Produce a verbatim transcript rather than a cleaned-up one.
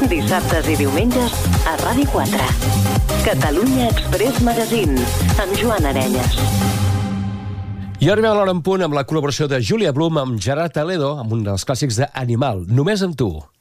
Dissabtes i diumenges a Ràdio quatre. Catalunya Express Magazine, amb Joan Arenyes. I arribem a l'hora en punt amb la col·laboració de Júlia Blum amb Gerard Aledo, amb un dels clàssics d'Animal, Només amb tu.